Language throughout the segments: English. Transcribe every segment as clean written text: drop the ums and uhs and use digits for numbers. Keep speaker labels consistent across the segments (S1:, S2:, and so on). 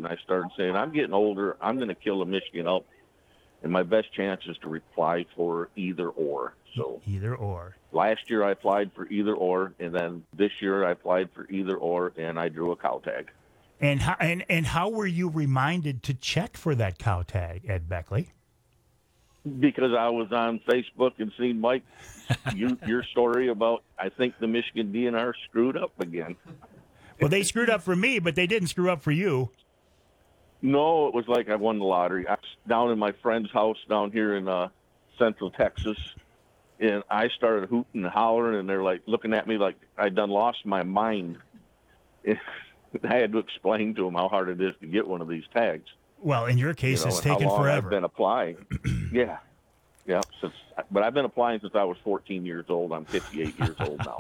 S1: and I started saying, I'm getting older. I'm going to kill a Michigan elk, and my best chance is to apply for either or. So
S2: either or.
S1: Last year I applied for either or, and then this year I applied for either or, and I drew a cow tag.
S2: And how were you reminded to check for that cow tag, Ed Beckley?
S1: Because I was on Facebook and seen Mike, your story about, I think the Michigan DNR screwed up again.
S2: Well, they screwed up for me, but they didn't screw up for you.
S1: No, it was like I won the lottery. I was down in my friend's house down here in Central Texas, and I started hooting and hollering, and they're like looking at me like I'd done lost my mind. I had to explain to them how hard it is to get one of these tags.
S2: Well, in your case, it's taken
S1: how long
S2: forever.
S1: I've been applying. Yeah. But I've been applying since I was 14 years old. I'm 58 years old now.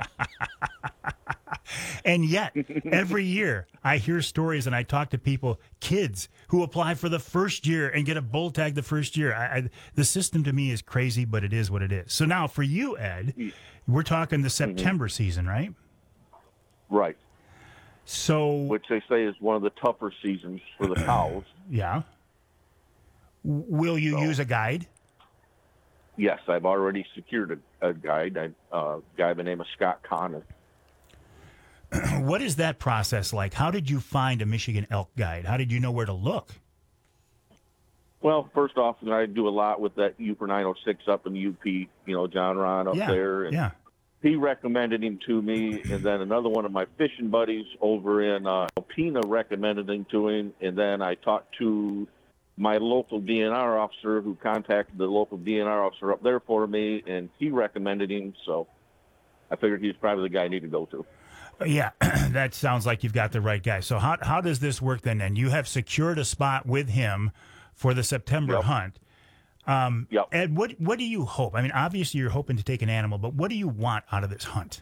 S2: And yet, every year, I hear stories and I talk to people, kids who apply for the first year and get a bull tag the first year. The system to me is crazy, but it is what it is. So now for you, Ed, we're talking the September season, right?
S1: Right.
S2: So,
S1: which they say is one of the tougher seasons for the cows.
S2: Yeah. Will you use a guide?
S1: Yes, I've already secured a guide. A guy by the name of Scott Connor.
S2: What is that process like? How did you find a Michigan elk guide? How did you know where to look?
S1: Well, first off, I do a lot with that Uper 906 up in the UP, John Ron up there. And he recommended him to me, and then another one of my fishing buddies over in Alpena recommended him to him, and then I talked to my local DNR officer who contacted the local DNR officer up there for me, and he recommended him, so I figured he's probably the guy I need to go to.
S2: Yeah, that sounds like you've got the right guy. So how does this work then? And you have secured a spot with him for the September hunt. Ed, what do you hope? I mean, obviously you're hoping to take an animal, but what do you want out of this hunt?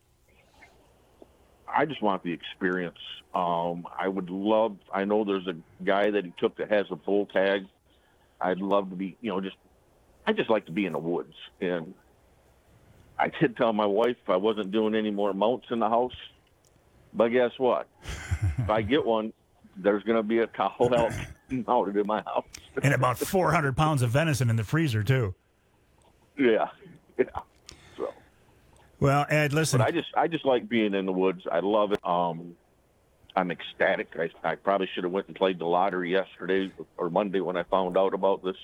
S1: I just want the experience. I know there's a guy that he took that has a bull tag. I'd love to be, I just like to be in the woods. And I did tell my wife I wasn't doing any more mounts in the house, but guess what? If I get one, there's going to be a cow elk mounted in my house.
S2: And about 400 pounds of venison in the freezer, too.
S1: Yeah. So.
S2: Well, Ed, listen.
S1: But I just like being in the woods. I love it. I'm ecstatic. I probably should have went and played the lottery yesterday or Monday when I found out about this.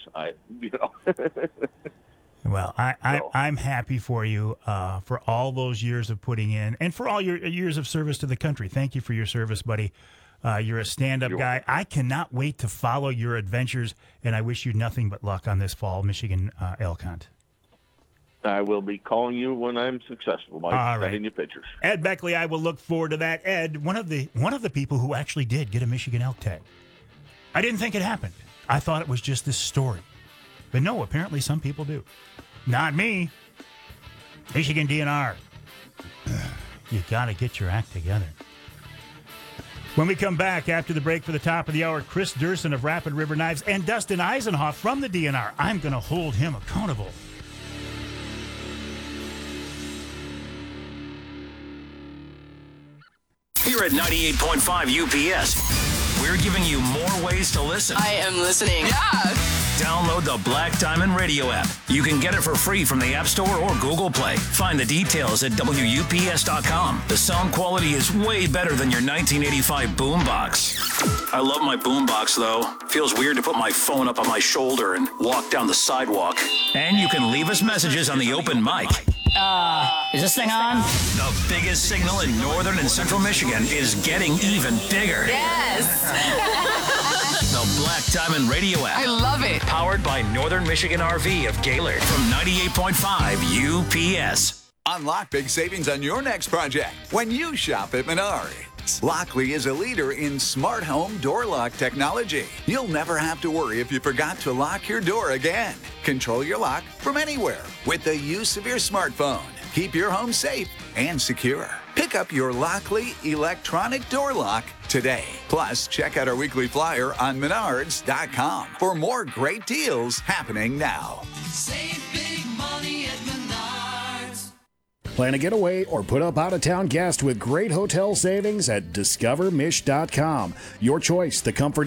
S2: Well, I'm happy for you for all those years of putting in and for all your years of service to the country. Thank you for your service, buddy. You're a stand-up guy. I cannot wait to follow your adventures, and I wish you nothing but luck on this fall Michigan elk hunt.
S1: I will be calling you when I'm successful, Mike.
S2: All right.
S1: Sending you pictures.
S2: Ed Beckley, I will look forward to that. Ed, one of the people who actually did get a Michigan elk tag. I didn't think it happened. I thought it was just this story. But no, apparently some people do. Not me. Michigan DNR. You got to get your act together. When we come back after the break for the top of the hour, Chris Durson of Rapid River Knives and Dustin Eisenhoff from the DNR. I'm going to hold him accountable.
S3: Here at 98.5 UPS, we're giving you more ways to listen.
S4: I am listening. Yeah.
S3: Download the Black Diamond Radio app. You can get it for free from the App Store or Google Play. Find the details at WUPS.com. The sound quality is way better than your 1985 boombox. I love my boombox, though. Feels weird to put my phone up on my shoulder and walk down the sidewalk. And you can leave us messages on the open mic.
S4: Is this thing on?
S3: The biggest signal in northern and central Michigan is getting even bigger.
S4: Yes.
S3: The Black Diamond Radio app.
S4: I love it.
S3: Powered by Northern Michigan RV of Gaylord from 98.5 UPS.
S5: Unlock big savings on your next project when you shop at Menards. Lockley is a leader in smart home door lock technology. You'll never have to worry if you forgot to lock your door again. Control your lock from anywhere with the use of your smartphone. Keep your home safe and secure. Pick up your Lockley electronic door lock today. Plus, check out our weekly flyer on Menards.com for more great deals happening now.
S6: Save big money at Menards.
S7: Plan a getaway or put up out-of-town guest with great hotel savings at DiscoverMish.com. Your choice, the comfort